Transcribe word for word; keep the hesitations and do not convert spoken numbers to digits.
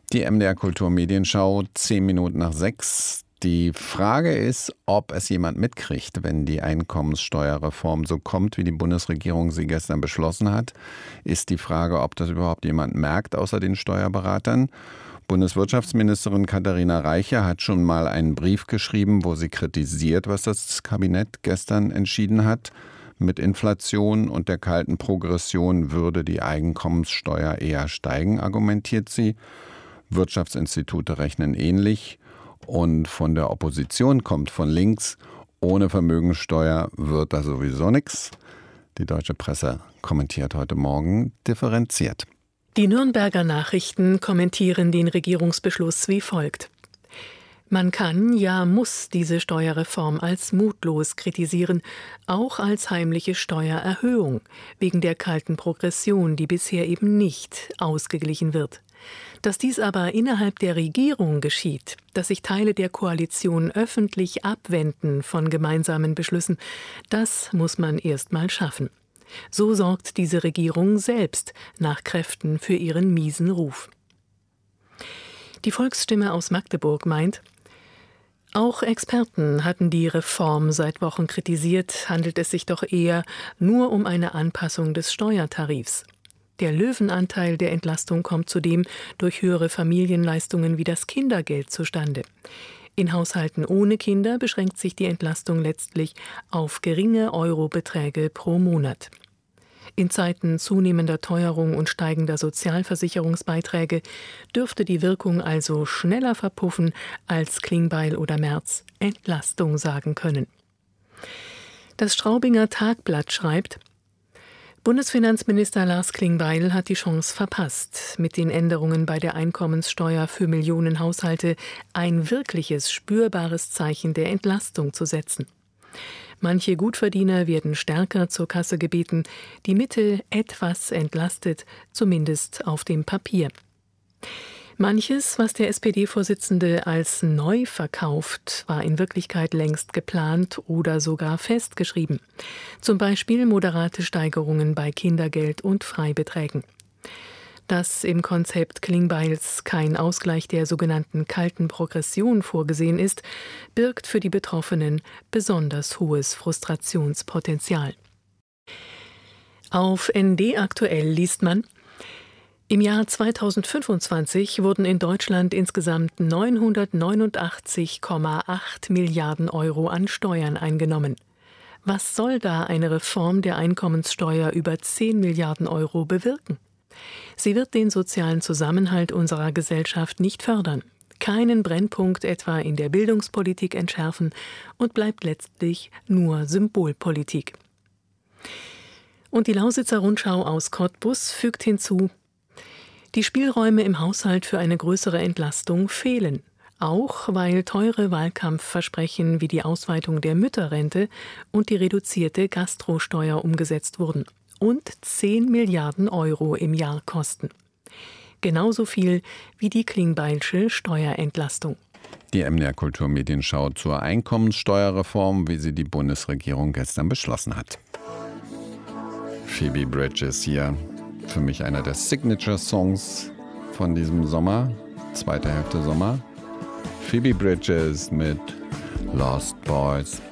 Die M D R Kultur Medienschau, zehn Minuten nach sechs. Die Frage ist, ob es jemand mitkriegt, wenn die Einkommenssteuerreform so kommt, wie die Bundesregierung sie gestern beschlossen hat. Ist die Frage, ob das überhaupt jemand merkt, außer den Steuerberatern. Bundeswirtschaftsministerin Katharina Reiche hat schon mal einen Brief geschrieben, wo sie kritisiert, was das Kabinett gestern entschieden hat. Mit Inflation und der kalten Progression würde die Einkommenssteuer eher steigen, argumentiert sie. Wirtschaftsinstitute rechnen ähnlich. Und von der Opposition kommt von links, ohne Vermögensteuer wird da sowieso nichts. Die deutsche Presse kommentiert heute Morgen differenziert. Die Nürnberger Nachrichten kommentieren den Regierungsbeschluss wie folgt. Man kann, ja muss diese Steuerreform als mutlos kritisieren, auch als heimliche Steuererhöhung, wegen der kalten Progression, die bisher eben nicht ausgeglichen wird. Dass dies aber innerhalb der Regierung geschieht, dass sich Teile der Koalition öffentlich abwenden von gemeinsamen Beschlüssen, das muss man erst mal schaffen. So sorgt diese Regierung selbst nach Kräften für ihren miesen Ruf. Die Volksstimme aus Magdeburg meint, auch Experten hatten die Reform seit Wochen kritisiert, handelt es sich doch eher nur um eine Anpassung des Steuertarifs. Der Löwenanteil der Entlastung kommt zudem durch höhere Familienleistungen wie das Kindergeld zustande. In Haushalten ohne Kinder beschränkt sich die Entlastung letztlich auf geringe Eurobeträge pro Monat. In Zeiten zunehmender Teuerung und steigender Sozialversicherungsbeiträge dürfte die Wirkung also schneller verpuffen, als Klingbeil oder Merz Entlastung sagen können. Das Straubinger Tagblatt schreibt, Bundesfinanzminister Lars Klingbeil hat die Chance verpasst, mit den Änderungen bei der Einkommenssteuer für Millionen Haushalte ein wirkliches, spürbares Zeichen der Entlastung zu setzen. Manche Gutverdiener werden stärker zur Kasse gebeten, die Mitte etwas entlastet, zumindest auf dem Papier. Manches, was der S P D-Vorsitzende als neu verkauft, war in Wirklichkeit längst geplant oder sogar festgeschrieben. Zum Beispiel moderate Steigerungen bei Kindergeld und Freibeträgen. Dass im Konzept Klingbeils kein Ausgleich der sogenannten kalten Progression vorgesehen ist, birgt für die Betroffenen besonders hohes Frustrationspotenzial. Auf N D aktuell liest man, im Jahr zweitausendfünfundzwanzig wurden in Deutschland insgesamt neunhundertneunundachtzig Komma acht Milliarden Euro an Steuern eingenommen. Was soll da eine Reform der Einkommenssteuer über zehn Milliarden Euro bewirken? Sie wird den sozialen Zusammenhalt unserer Gesellschaft nicht fördern, keinen Brennpunkt etwa in der Bildungspolitik entschärfen und bleibt letztlich nur Symbolpolitik. Und die Lausitzer Rundschau aus Cottbus fügt hinzu, die Spielräume im Haushalt für eine größere Entlastung fehlen, auch weil teure Wahlkampfversprechen wie die Ausweitung der Mütterrente und die reduzierte Gastrosteuer umgesetzt wurden und zehn Milliarden Euro im Jahr kosten. Genauso viel wie die Klingbeilsche Steuerentlastung. Die M D R Kultur Medienschau zur Einkommenssteuerreform, wie sie die Bundesregierung gestern beschlossen hat. Phoebe Bridgers hier. Für mich einer der Signature-Songs von diesem Sommer, zweite Hälfte Sommer. Phoebe Bridgers mit Lost Boys.